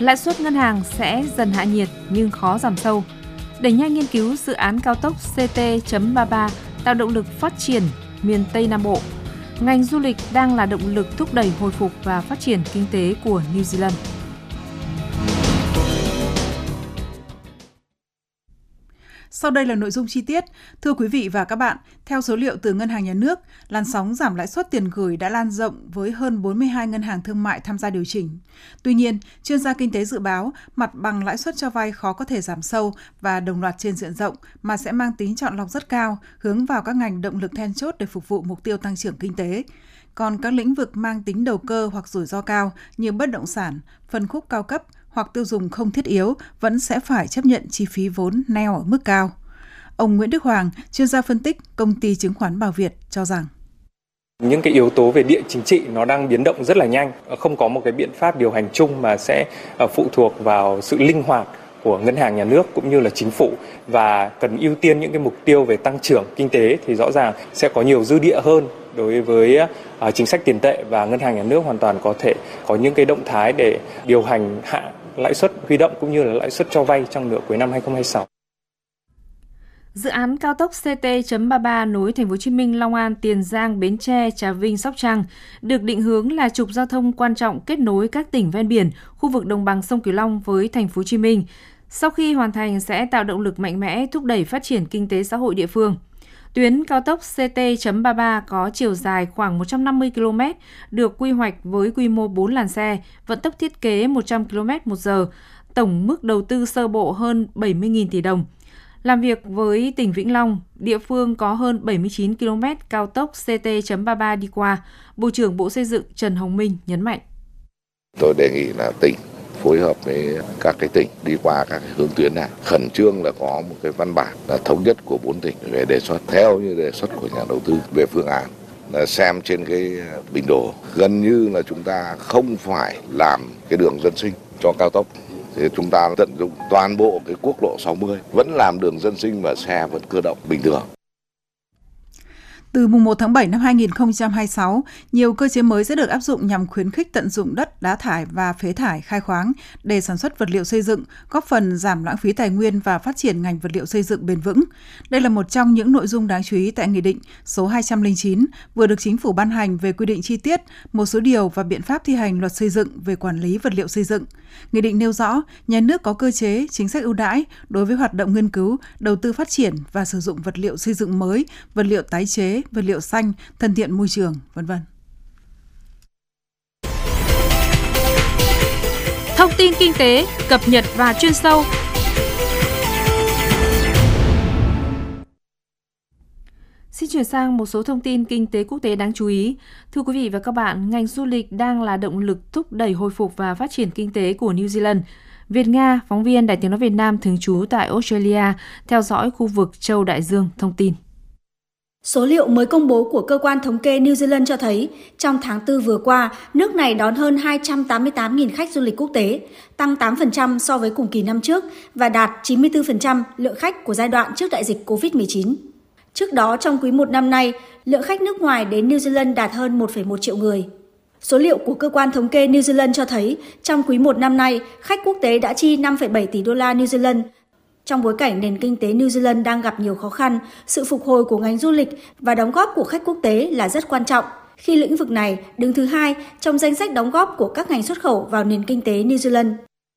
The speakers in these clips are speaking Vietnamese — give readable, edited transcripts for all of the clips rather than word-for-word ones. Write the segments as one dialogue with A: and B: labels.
A: Lãi suất ngân hàng sẽ dần hạ nhiệt nhưng khó giảm sâu. Đẩy nhanh nghiên cứu dự án cao tốc CT.33 tạo động lực phát triển miền Tây Nam Bộ. Ngành du lịch đang là động lực thúc đẩy hồi phục và phát triển kinh tế của New Zealand.
B: Sau đây là nội dung chi tiết. Thưa quý vị và các bạn, theo số liệu từ Ngân hàng Nhà nước, làn sóng giảm lãi suất tiền gửi đã lan rộng với hơn 42 ngân hàng thương mại tham gia điều chỉnh. Tuy nhiên, chuyên gia kinh tế dự báo mặt bằng lãi suất cho vay khó có thể giảm sâu và đồng loạt trên diện rộng mà sẽ mang tính chọn lọc rất cao, hướng vào các ngành động lực then chốt để phục vụ mục tiêu tăng trưởng kinh tế. Còn các lĩnh vực mang tính đầu cơ hoặc rủi ro cao như bất động sản, phân khúc cao cấp hoặc tiêu dùng không thiết yếu vẫn sẽ phải chấp nhận chi phí vốn neo ở mức cao. Ông Nguyễn Đức Hoàng, chuyên gia phân tích công ty chứng khoán Bảo Việt cho rằng
C: những cái yếu tố về địa chính trị nó đang biến động rất là nhanh, không có một cái biện pháp điều hành chung mà sẽ phụ thuộc vào sự linh hoạt của ngân hàng nhà nước cũng như là chính phủ, và cần ưu tiên những cái mục tiêu về tăng trưởng kinh tế thì rõ ràng sẽ có nhiều dư địa hơn đối với chính sách tiền tệ, và ngân hàng nhà nước hoàn toàn có thể có những cái động thái để điều hành hạ lãi suất huy động cũng như là lãi suất cho vay trong nửa cuối năm 2026.
A: Dự án cao tốc CT.33 nối Thành phố Hồ Chí Minh, Long An, Tiền Giang, Bến Tre, Trà Vinh, Sóc Trăng được định hướng là trục giao thông quan trọng kết nối các tỉnh ven biển, khu vực đồng bằng sông Cửu Long với Thành phố Hồ Chí Minh. Sau khi hoàn thành sẽ tạo động lực mạnh mẽ thúc đẩy phát triển kinh tế xã hội địa phương. Tuyến cao tốc CT.33 có chiều dài khoảng 150 km, được quy hoạch với quy mô 4 làn xe, vận tốc thiết kế 100 km/h, tổng mức đầu tư sơ bộ hơn 70.000 tỷ đồng. Làm việc với tỉnh Vĩnh Long, địa phương có hơn 79 km cao tốc CT.33 đi qua, Bộ trưởng Bộ Xây dựng Trần Hồng Minh nhấn mạnh.
D: Tôi đề nghị là tỉnh phối hợp với các cái tỉnh đi qua các hướng tuyến này, khẩn trương là có một cái văn bản là thống nhất của 4 tỉnh về đề xuất theo như đề xuất của nhà đầu tư về phương án, là xem trên cái bình đồ gần như là chúng ta không phải làm cái đường dân sinh cho cao tốc. Thì chúng ta tận dụng toàn bộ cái quốc lộ 60 vẫn làm đường dân sinh và xe vẫn cơ động bình thường.
B: Từ mùng 1 tháng 7 năm 2026, nhiều cơ chế mới sẽ được áp dụng nhằm khuyến khích tận dụng đất, đá thải và phế thải khai khoáng để sản xuất vật liệu xây dựng, góp phần giảm lãng phí tài nguyên và phát triển ngành vật liệu xây dựng bền vững. Đây là một trong những nội dung đáng chú ý tại Nghị định số 209 vừa được Chính phủ ban hành về quy định chi tiết, một số điều và biện pháp thi hành luật xây dựng về quản lý vật liệu xây dựng. Nghị định nêu rõ, nhà nước có cơ chế, chính sách ưu đãi đối với hoạt động nghiên cứu, đầu tư phát triển và sử dụng vật liệu xây dựng mới, vật liệu tái chế, vật liệu xanh, thân thiện môi trường, v.v.
A: Thông tin kinh tế, cập nhật và chuyên sâu. Xin chuyển sang một số thông tin kinh tế quốc tế đáng chú ý. Thưa quý vị và các bạn, ngành du lịch đang là động lực thúc đẩy hồi phục và phát triển kinh tế của New Zealand. Việt Nga, phóng viên Đài Tiếng nói Việt Nam thường trú tại Australia, theo dõi khu vực châu Đại Dương, thông tin.
E: Số liệu mới công bố của cơ quan thống kê New Zealand cho thấy, trong tháng 4 vừa qua, nước này đón hơn 288.000 khách du lịch quốc tế, tăng 8% so với cùng kỳ năm trước và đạt 94% lượng khách của giai đoạn trước đại dịch COVID-19. Trước đó, trong quý 1 năm nay, lượng khách nước ngoài đến New Zealand đạt hơn 1,1 triệu người. Số liệu của cơ quan thống kê New Zealand cho thấy, trong quý 1 năm nay, khách quốc tế đã chi 5,7 tỷ đô la New Zealand. Trong bối cảnh nền kinh tế New Zealand đang gặp nhiều khó khăn, sự phục hồi của ngành du lịch và đóng góp của khách quốc tế là rất quan trọng, khi lĩnh vực này đứng thứ 2 trong danh sách đóng góp của các ngành xuất khẩu vào nền kinh tế New Zealand.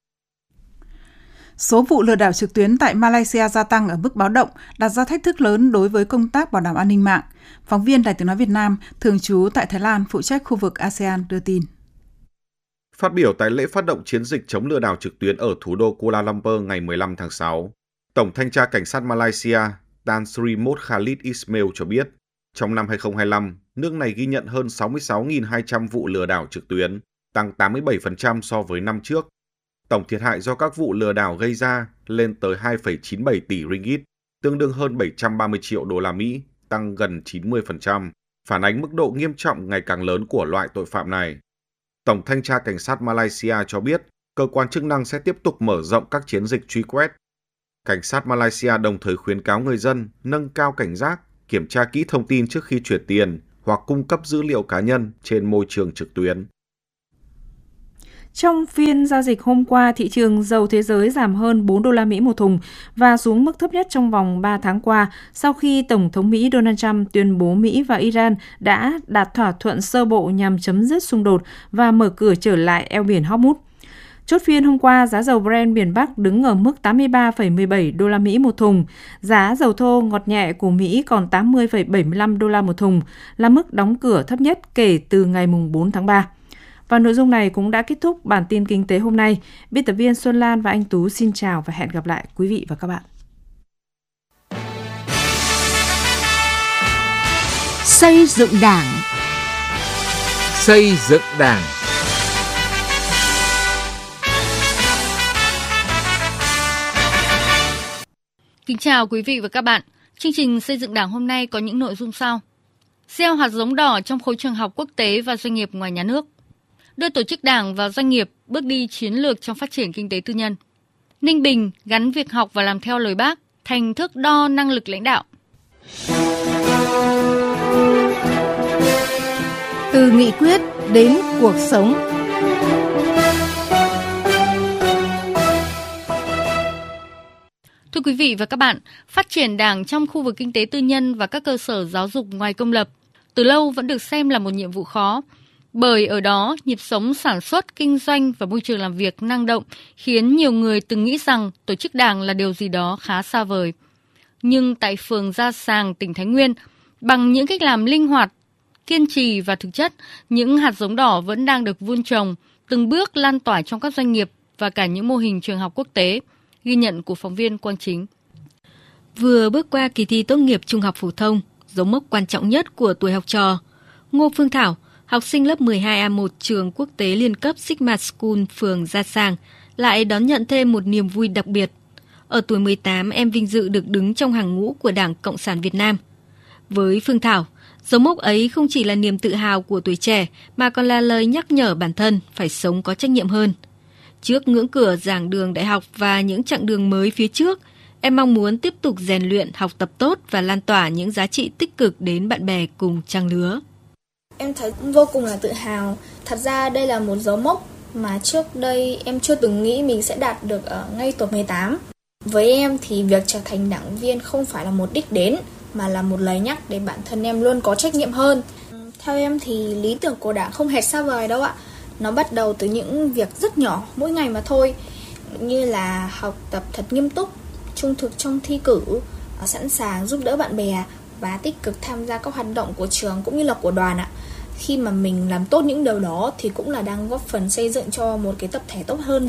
B: Số vụ lừa đảo trực tuyến tại Malaysia gia tăng ở mức báo động, đặt ra thách thức lớn đối với công tác bảo đảm an ninh mạng. Phóng viên Đài Tiếng nói Việt Nam, thường trú tại Thái Lan, phụ trách khu vực ASEAN đưa tin.
F: Phát biểu tại lễ phát động chiến dịch chống lừa đảo trực tuyến ở thủ đô Kuala Lumpur ngày 15 tháng 6, Tổng thanh tra cảnh sát Malaysia Tan Sri Mohd Khalid Ismail cho biết, trong năm 2025, nước này ghi nhận hơn 66.200 vụ lừa đảo trực tuyến, tăng 87% so với năm trước. Tổng thiệt hại do các vụ lừa đảo gây ra lên tới 2,97 tỷ ringgit, tương đương hơn 730 triệu đô la Mỹ, tăng gần 90%, phản ánh mức độ nghiêm trọng ngày càng lớn của loại tội phạm này. Tổng thanh tra cảnh sát Malaysia cho biết, cơ quan chức năng sẽ tiếp tục mở rộng các chiến dịch truy quét. Cảnh sát Malaysia đồng thời khuyến cáo người dân nâng cao cảnh giác, kiểm tra kỹ thông tin trước khi chuyển tiền hoặc cung cấp dữ liệu cá nhân trên môi trường trực tuyến.
A: Trong phiên giao dịch hôm qua, thị trường dầu thế giới giảm hơn 4 đô la Mỹ một thùng và xuống mức thấp nhất trong vòng 3 tháng qua sau khi Tổng thống Mỹ Donald Trump tuyên bố Mỹ và Iran đã đạt thỏa thuận sơ bộ nhằm chấm dứt xung đột và mở cửa trở lại eo biển Hormuz. Chốt phiên hôm qua, giá dầu Brent miền Bắc đứng ở mức 83,17 đô la Mỹ một thùng. Giá dầu thô ngọt nhẹ của Mỹ còn 80,75 đô la một thùng, là mức đóng cửa thấp nhất kể từ ngày 4 tháng 3. Và nội dung này cũng đã kết thúc bản tin kinh tế hôm nay. Biên tập viên Xuân Lan và anh Tú xin chào và hẹn gặp lại quý vị và các bạn.
G: Xây dựng Đảng.
H: Xây dựng Đảng.
I: Kính chào quý vị và các bạn. Chương trình Xây dựng Đảng hôm nay có những nội dung sau. Gieo hạt giống đỏ trong khối trường học quốc tế và doanh nghiệp ngoài nhà nước. Đưa tổ chức đảng và doanh nghiệp bước đi chiến lược trong phát triển kinh tế tư nhân. Ninh Bình gắn việc học và làm theo lời Bác thành thước đo năng lực lãnh đạo.
G: Từ nghị quyết đến cuộc sống.
I: Thưa quý vị và các bạn, phát triển đảng trong khu vực kinh tế tư nhân và các cơ sở giáo dục ngoài công lập từ lâu vẫn được xem là một nhiệm vụ khó. Bởi ở đó, nhịp sống sản xuất, kinh doanh và môi trường làm việc năng động khiến nhiều người từng nghĩ rằng tổ chức đảng là điều gì đó khá xa vời. Nhưng tại phường Gia Sàng, tỉnh Thái Nguyên, bằng những cách làm linh hoạt, kiên trì và thực chất, những hạt giống đỏ vẫn đang được vun trồng, từng bước lan tỏa trong các doanh nghiệp và cả những mô hình trường học quốc tế. Ghi nhận của phóng viên Quang Chính.
J: Vừa bước qua kỳ thi tốt nghiệp trung học phổ thông, dấu mốc quan trọng nhất của tuổi học trò, Ngô Phương Thảo, học sinh lớp 12A1 trường quốc tế liên cấp Sigma School phường Gia Sàng, lại đón nhận thêm một niềm vui đặc biệt. Ở tuổi 18, em vinh dự được đứng trong hàng ngũ của Đảng Cộng sản Việt Nam. Với Phương Thảo, dấu mốc ấy không chỉ là niềm tự hào của tuổi trẻ mà còn là lời nhắc nhở bản thân phải sống có trách nhiệm hơn. Trước ngưỡng cửa giảng đường đại học và những chặng đường mới phía trước, em mong muốn tiếp tục rèn luyện, học tập tốt và lan tỏa những giá trị tích cực đến bạn bè cùng trang lứa.
K: Em thấy vô cùng là tự hào. Thật ra đây là một dấu mốc mà trước đây em chưa từng nghĩ mình sẽ đạt được ở ngay tuổi 18. Với em thì việc trở thành đảng viên không phải là một đích đến, mà là một lời nhắc để bản thân em luôn có trách nhiệm hơn. Theo em thì lý tưởng của đảng không hề xa vời đâu ạ. Nó bắt đầu từ những việc rất nhỏ mỗi ngày mà thôi, như là học tập thật nghiêm túc, trung thực trong thi cử, sẵn sàng giúp đỡ bạn bè và tích cực tham gia các hoạt động của trường cũng như là của đoàn ạ. Khi mà mình làm tốt những điều đó thì cũng là đang góp phần xây dựng cho một cái tập thể tốt hơn.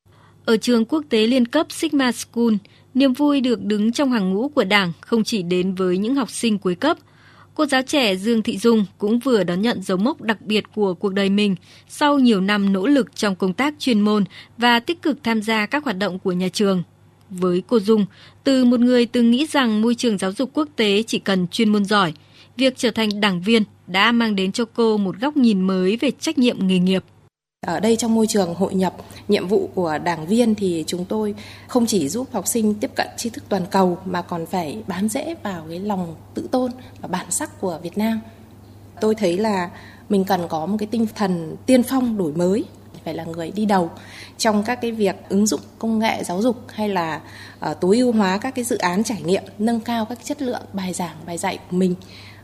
J: Ở trường quốc tế liên cấp Sigma School, niềm vui được đứng trong hàng ngũ của Đảng không chỉ đến với những học sinh cuối cấp. Cô giáo trẻ Dương Thị Dung cũng vừa đón nhận dấu mốc đặc biệt của cuộc đời mình sau nhiều năm nỗ lực trong công tác chuyên môn và tích cực tham gia các hoạt động của nhà trường. Với cô Dung, từ một người từng nghĩ rằng môi trường giáo dục quốc tế chỉ cần chuyên môn giỏi, việc trở thành đảng viên đã mang đến cho cô một góc nhìn mới về trách nhiệm nghề nghiệp.
L: Ở đây trong môi trường hội nhập, nhiệm vụ của đảng viên thì chúng tôi không chỉ giúp học sinh tiếp cận tri thức toàn cầu mà còn phải bám rễ vào cái lòng tự tôn và bản sắc của Việt Nam. Tôi thấy là mình cần có một cái tinh thần tiên phong đổi mới, phải là người đi đầu trong các cái việc ứng dụng công nghệ giáo dục hay là tối ưu hóa các cái dự án trải nghiệm, nâng cao các chất lượng bài giảng, bài dạy của mình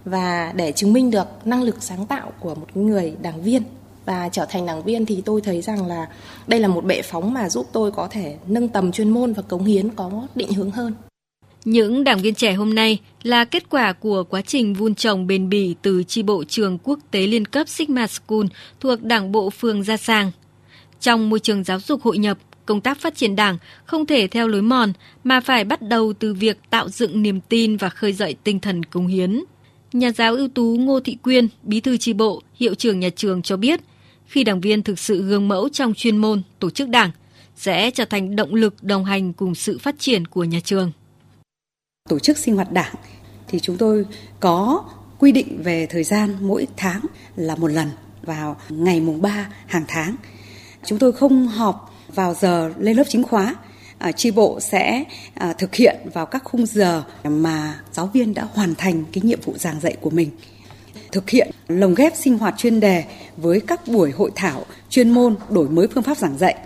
L: và để chứng minh được năng lực sáng tạo của một người đảng viên. Và trở thành đảng viên thì tôi thấy rằng là đây là một bệ phóng mà giúp tôi có thể nâng tầm chuyên môn và cống hiến có định hướng hơn.
J: Những đảng viên trẻ hôm nay là kết quả của quá trình vun trồng bền bỉ từ chi bộ trường quốc tế liên cấp Sigma School thuộc Đảng bộ phường Gia Sàng. Trong môi trường giáo dục hội nhập, công tác phát triển đảng không thể theo lối mòn mà phải bắt đầu từ việc tạo dựng niềm tin và khơi dậy tinh thần cống hiến. Nhà giáo ưu tú Ngô Thị Quyên, bí thư chi bộ, hiệu trưởng nhà trường cho biết, khi đảng viên thực sự gương mẫu trong chuyên môn, tổ chức đảng, sẽ trở thành động lực đồng hành cùng sự phát triển của nhà trường.
M: Tổ chức sinh hoạt đảng thì chúng tôi có quy định về thời gian mỗi tháng là một lần vào ngày mùng 3 hàng tháng. Chúng tôi không họp vào giờ lên lớp chính khóa. Chi bộ sẽ thực hiện vào các khung giờ mà giáo viên đã hoàn thành cái nhiệm vụ giảng dạy của mình. thực hiện lồng ghép sinh hoạt chuyên đề với các buổi hội thảo chuyên môn, đổi mới phương pháp giảng dạy